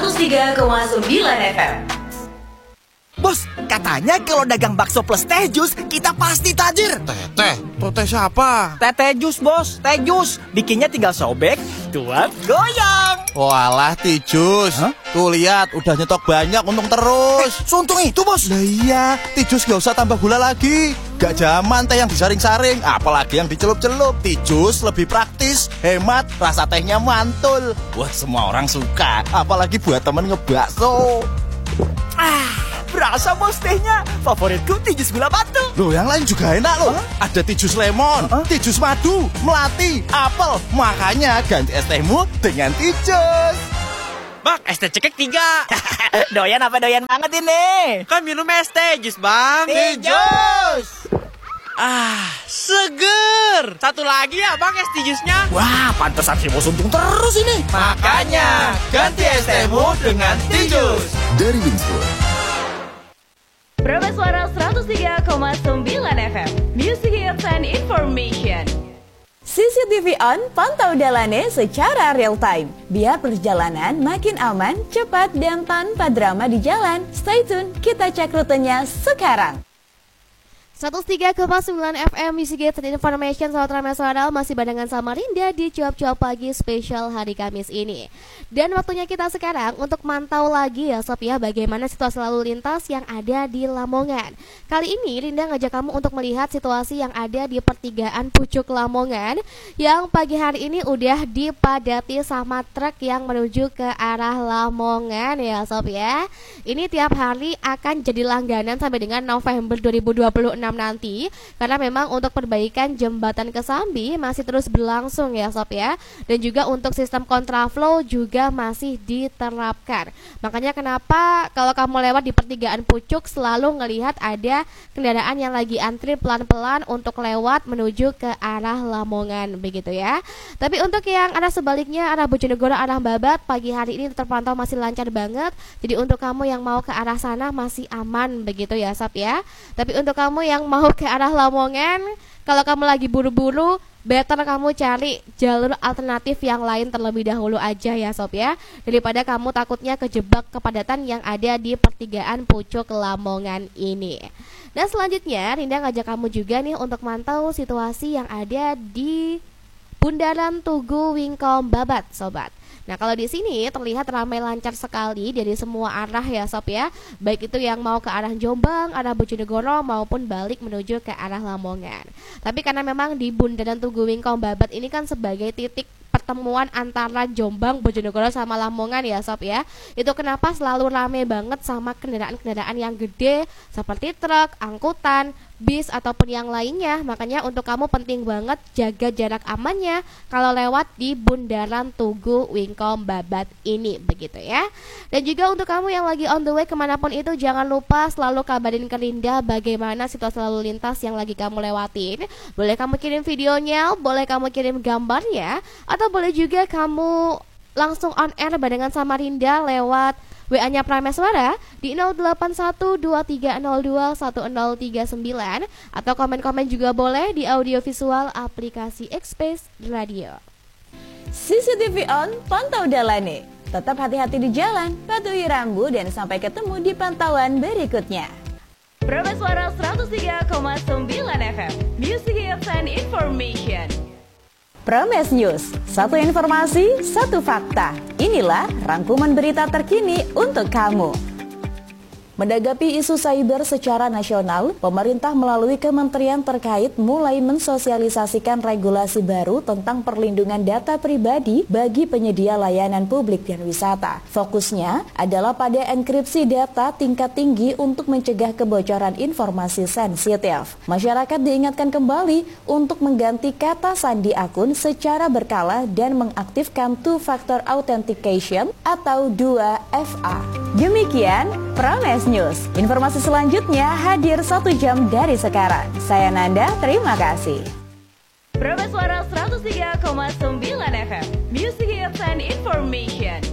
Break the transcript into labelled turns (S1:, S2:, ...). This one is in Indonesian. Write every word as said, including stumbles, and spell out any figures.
S1: seratus tiga koma sembilan F M.
S2: Bos, katanya kalau dagang bakso plus teh jus, kita pasti tajir.
S3: Teh, teh, tuh teh siapa?
S2: Teh teh jus, bos, teh jus. Bikinnya tinggal sobek, tuang, goyang.
S3: Walah, Tijus.
S2: Hah?
S3: Tuh lihat, udah nyetok banyak, untung terus.
S2: Eh, suntung itu, bos.
S3: Lah iya, Tijus gak usah tambah gula lagi. Gak zaman teh yang disaring-saring, apalagi yang dicelup-celup. Tijus lebih praktis, hemat, rasa tehnya mantul. Wah, semua orang suka, apalagi buat temen ngebakso.
S2: Ah, berasa bos tehnya. Favoritku tijus gula batu.
S3: Loh, yang lain juga enak loh.
S2: Huh?
S3: Ada Tijus lemon,
S2: Huh?
S3: Tijus madu, melati, apel. Makanya ganti es tehmu dengan Tijus.
S4: Bang, es teh cekek tiga.
S2: Doyan apa doyan banget ini?
S4: Kan minum es teh jus, Bang.
S2: Tijus.
S4: Ah, seger. Satu lagi ya, Bang, es teh jusnya.
S2: Wah, pantesan si bos untung terus ini.
S4: Makanya, ganti es tehmu dengan Tijus.
S3: Dari Winston.
S1: Promes Suara seratus tiga koma sembilan F M. Music Hits and Information.
S5: C C T V on, pantau Dalane secara real time. Biar perjalanan makin aman, cepat, dan tanpa drama di jalan. Stay tune, kita cek rutenya sekarang.
S6: seratus tiga koma sembilan F M Music Hits and Information. Sahabat Ramai Saudara, masih barengan sama Rinda di cuap-cuap pagi spesial hari Kamis ini. Dan waktunya kita sekarang untuk mantau lagi ya Sob ya, bagaimana situasi lalu lintas yang ada di Lamongan. Kali ini Rinda ngajak kamu untuk melihat situasi yang ada di pertigaan Pucuk Lamongan, yang pagi hari ini udah dipadati sama truk yang menuju ke arah Lamongan ya Sob ya. Ini tiap hari akan jadi langganan sampai dengan November dua ribu dua puluh enam nanti, karena memang untuk perbaikan jembatan Kesambi masih terus berlangsung ya Sob ya. Dan juga untuk sistem kontraflow juga masih diterapkan. Makanya kenapa kalau kamu lewat di pertigaan Pucuk selalu ngelihat ada kendaraan yang lagi antri pelan-pelan untuk lewat menuju ke arah Lamongan begitu ya. Tapi untuk yang arah sebaliknya, arah Bojonegoro, arah Babat, pagi hari ini terpantau masih lancar banget. Jadi untuk kamu yang mau ke arah sana masih aman begitu ya Sob ya. Tapi untuk kamu yang mau ke arah Lamongan, kalau kamu lagi buru-buru, better kamu cari jalur alternatif yang lain terlebih dahulu aja ya Sob ya, daripada kamu takutnya kejebak kepadatan yang ada di pertigaan Pucuk Lamongan ini. Dan selanjutnya Rinda ngajak kamu juga nih untuk mantau situasi yang ada di Bundaran Tugu Wingkom Babat Sobat. Nah kalau di sini terlihat ramai lancar sekali dari semua arah ya Sob ya, baik itu yang mau ke arah Jombang, arah Bojonegoro maupun balik menuju ke arah Lamongan. Tapi karena memang di Bundaran Tugu Wingkom Babat ini kan sebagai titik pertemuan antara Jombang, Bojonegoro sama Lamongan ya Sob ya. Itu kenapa selalu rame banget sama kendaraan-kendaraan yang gede seperti truk, angkutan, bis ataupun yang lainnya. Makanya untuk kamu penting banget jaga jarak amannya kalau lewat di Bundaran Tugu Wingkom Babat ini begitu ya. Dan juga untuk kamu yang lagi on the way kemanapun itu, jangan lupa selalu kabarin ke Rinda bagaimana situasi lalu lintas yang lagi kamu lewatin. Boleh kamu kirim videonya, boleh kamu kirim gambarnya, atau boleh juga kamu langsung on air barengan sama Rinda lewat W A-nya Prames Suara di nol delapan satu dua tiga nol dua satu nol tiga sembilan, atau komen-komen juga boleh di audio visual aplikasi X-Space Radio.
S5: C C T V on, pantau Dalane. Tetap hati-hati di jalan, patuhi rambu, dan sampai ketemu di pantauan berikutnya.
S1: Promes Suara seratus tiga koma sembilan F M. Music Hits and Information.
S5: Promes News, satu informasi, satu fakta. Inilah rangkuman berita terkini untuk kamu. Menanggapi isu cyber secara nasional, pemerintah melalui kementerian terkait mulai mensosialisasikan regulasi baru tentang perlindungan data pribadi bagi penyedia layanan publik dan wisata. Fokusnya adalah pada enkripsi data tingkat tinggi untuk mencegah kebocoran informasi sensitif. Masyarakat diingatkan kembali untuk mengganti kata sandi akun secara berkala dan mengaktifkan two-factor authentication atau dua F A. Demikian Promes News. Informasi selanjutnya hadir satu jam dari sekarang. Saya Nanda, terima kasih.
S1: Promes Suara seratus tiga koma sembilan F M. Music Hits and Information.